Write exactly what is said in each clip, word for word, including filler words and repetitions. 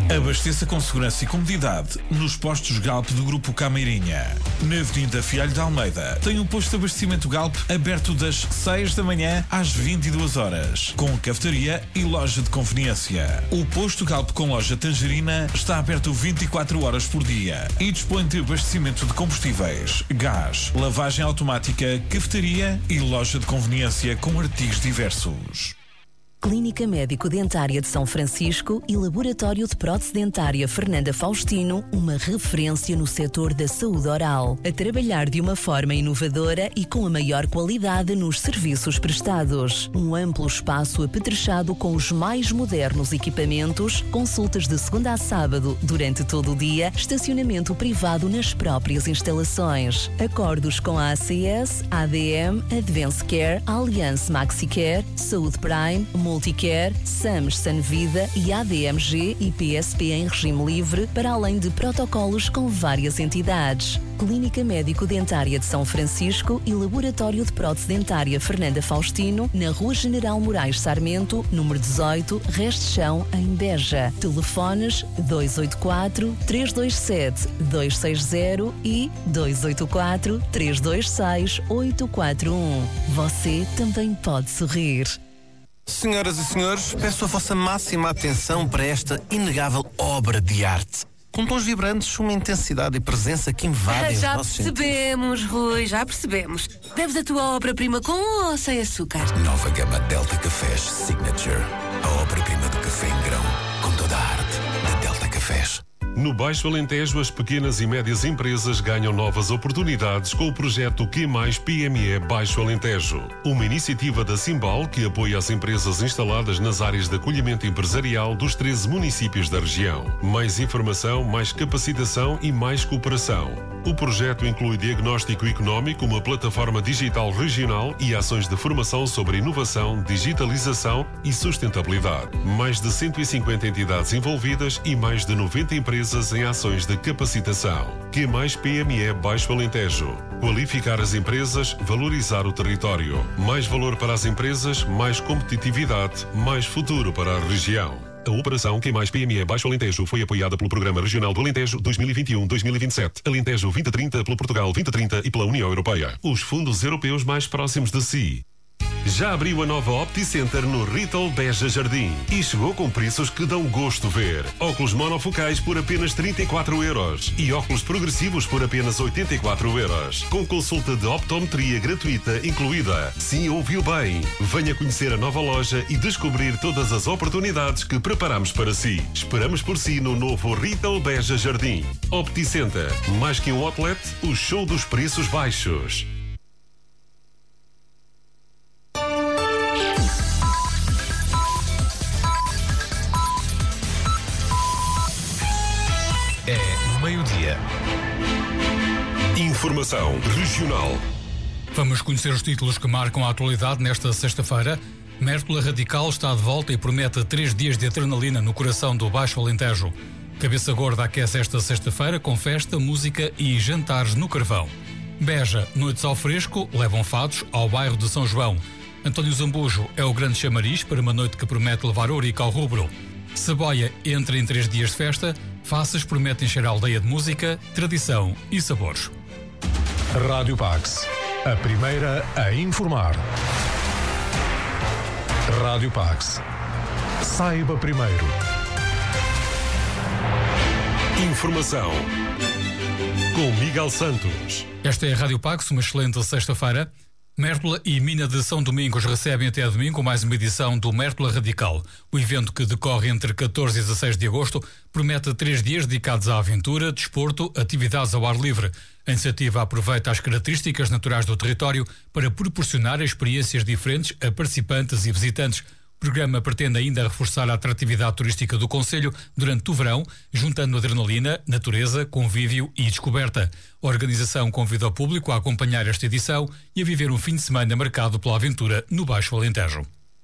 Abasteça com segurança e comodidade nos postos Galp do Grupo Cameirinha. Na Avenida Fialho de Almeida tem um posto de abastecimento Galp aberto das seis da manhã às vinte e duas horas, com cafetaria e loja de conveniência. O posto Galp com loja Tangerina está aberto vinte e quatro horas por dia e dispõe de abastecimento de combustíveis, gás, lavagem automática, cafetaria e loja de conveniência com artigos diversos. Clínica Médico-Dentária de São Francisco e Laboratório de Prótese Dentária Fernanda Faustino, uma referência no setor da saúde oral, a trabalhar de uma forma inovadora e com a maior qualidade nos serviços prestados. Um amplo espaço apetrechado com os mais modernos equipamentos, consultas de segunda a sábado durante todo o dia, estacionamento privado nas próprias instalações. Acordos com a A C S, A D M, Advance Care, Allianz MaxiCare, Saúde Prime, Multicare, SAMS Sanvida e A D M G e P S P em regime livre, para além de protocolos com várias entidades. Clínica Médico-Dentária de São Francisco e Laboratório de Prótese Dentária Fernanda Faustino, na Rua General Moraes Sarmento, número dezoito, Resto Chão, em Beja. Telefones dois oito quatro, três dois sete, dois seis zero e dois oito quatro, três dois seis, oito quatro um. Você também pode sorrir. Senhoras e senhores, peço a vossa máxima atenção para esta inegável obra de arte. Com tons vibrantes, uma intensidade e presença que invadem os Já nossos percebemos, Rui, já percebemos. Deves a tua obra prima com ou sem açúcar? Nova gama Delta Cafés Signature. A obra-prima do café em grão, com toda a arte de Delta Cafés. No Baixo Alentejo, as pequenas e médias empresas ganham novas oportunidades com o projeto Q mais P M E Baixo Alentejo. Uma iniciativa da Simbal que apoia as empresas instaladas nas áreas de acolhimento empresarial dos treze municípios da região. Mais informação, mais capacitação e mais cooperação. O projeto inclui diagnóstico económico, uma plataforma digital regional e ações de formação sobre inovação, digitalização e sustentabilidade. Mais de cento e cinquenta entidades envolvidas e mais de noventa empresas em ações de capacitação. Q mais P M E Baixo Alentejo. Qualificar as empresas, valorizar o território. Mais valor para as empresas, mais competitividade, mais futuro para a região. A operação Q mais P M E Baixo Alentejo foi apoiada pelo Programa Regional do Alentejo dois mil e vinte e um a dois mil e vinte e sete, Alentejo vinte trinta, pelo Portugal vinte trinta e pela União Europeia. Os fundos europeus mais próximos de si. Já abriu a nova OptiCenter no Retail Beja Jardim e chegou com preços que dão gosto ver. Óculos monofocais por apenas trinta e quatro euros e óculos progressivos por apenas oitenta e quatro euros. Com consulta de optometria gratuita incluída. Sim, ouviu bem. Venha conhecer a nova loja e descobrir todas as oportunidades que preparamos para si. Esperamos por si no novo Retail Beja Jardim. OptiCenter, mais que um outlet, o show dos preços baixos. Meio-dia. Informação regional. Vamos conhecer os títulos que marcam a atualidade nesta sexta-feira. Mértola Radical está de volta e promete três dias de adrenalina no coração do Baixo Alentejo. Cabeça Gorda aquece esta sexta-feira com festa, música e jantares no Carvão. Beja, noites ao fresco, levam fados ao bairro de São João. António Zambujo é o grande chamariz para uma noite que promete levar ourique ao rubro. Saboia entra em três dias de festa. Faças promete encher a aldeia de música, tradição e sabores. Rádio Pax, a primeira a informar. Rádio Pax. Saiba primeiro. Informação com Miguel Santos. Esta é a Rádio Pax, uma excelente sexta-feira. Mértola e Mina de São Domingos recebem até domingo mais uma edição do Mértola Radical. O evento, que decorre entre catorze e dezasseis de agosto, promete três dias dedicados à aventura, desporto, atividades ao ar livre. A iniciativa aproveita as características naturais do território para proporcionar experiências diferentes a participantes e visitantes. O programa pretende ainda reforçar a atratividade turística do concelho durante o verão, juntando adrenalina, natureza, convívio e descoberta. A organização convida o público a acompanhar esta edição e a viver um fim de semana marcado pela aventura no Baixo Alentejo.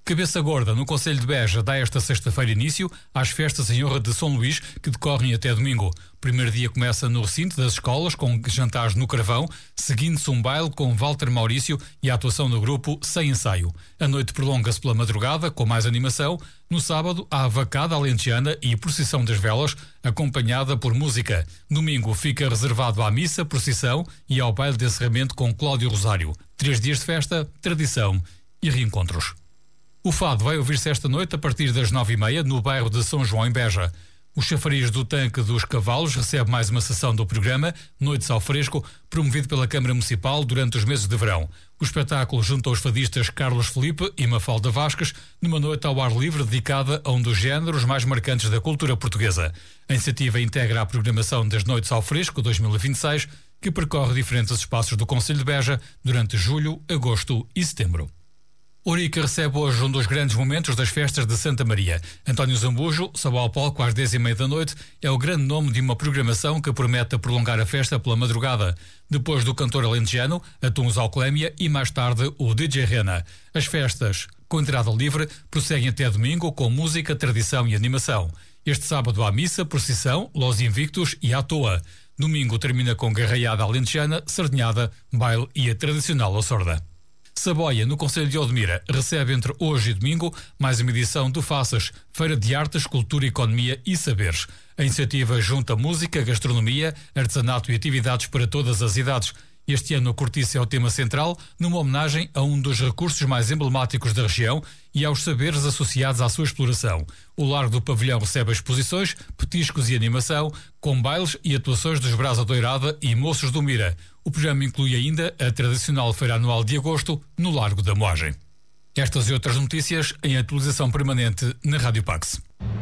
Cabeça Gorda, no Concelho de Beja, dá esta sexta-feira início às festas em honra de São Luís, que decorrem até domingo. O primeiro dia começa no recinto das escolas, com jantares no Carvão, seguindo-se um baile com Walter Maurício e a atuação do grupo Sem Ensaio. A noite prolonga-se pela madrugada, com mais animação. No sábado, há a vacada alentejana e procissão das velas, acompanhada por música. Domingo fica reservado à missa, procissão e ao baile de encerramento com Cláudio Rosário. Três dias de festa, tradição e reencontros. O fado vai ouvir-se esta noite a partir das nove e meia no bairro de São João, em Beja. O chafariz do Tanque dos Cavalos recebe mais uma sessão do programa Noites ao Fresco, promovido pela Câmara Municipal durante os meses de verão. O espetáculo junta os fadistas Carlos Felipe e Mafalda Vasques numa noite ao ar livre dedicada a um dos géneros mais marcantes da cultura portuguesa. A iniciativa integra a programação das Noites ao Fresco dois mil e vinte e seis, que percorre diferentes espaços do Concelho de Beja durante julho, agosto e setembro. Ourique recebe hoje um dos grandes momentos das festas de Santa Maria. António Zambujo, sobe ao palco às dez e meia da noite, é o grande nome de uma programação que promete prolongar a festa pela madrugada. Depois do cantor alentejano, atuam ao Clémia e mais tarde o D J Rena. As festas, com entrada livre, prosseguem até domingo com música, tradição e animação. Este sábado há missa, procissão, Los Invictus e à toa. Domingo termina com garraiada alentejana, sardinhada, baile e a tradicional Ossorda. Saboia, no Concelho de Odmira, recebe entre hoje e domingo mais uma edição do Faças, Feira de Artes, Cultura, Economia e Saberes. A iniciativa junta música, gastronomia, artesanato e atividades para todas as idades. Este ano a cortiça é o tema central, numa homenagem a um dos recursos mais emblemáticos da região e aos saberes associados à sua exploração. O Largo do Pavilhão recebe exposições, petiscos e animação, com bailes e atuações dos Brasa Doirada e Moços do Mira. O programa inclui ainda a tradicional feira anual de agosto no Largo da Moagem. Estas e outras notícias em atualização permanente na Rádio Pax.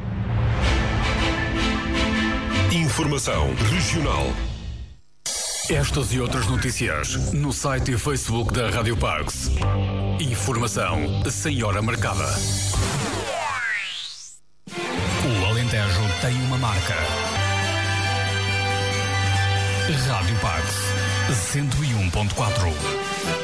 Informação regional. Estas e outras notícias no site e Facebook da Rádio Pax. Informação sem hora marcada. O Alentejo tem uma marca. Rádio Pax cento e um ponto quatro.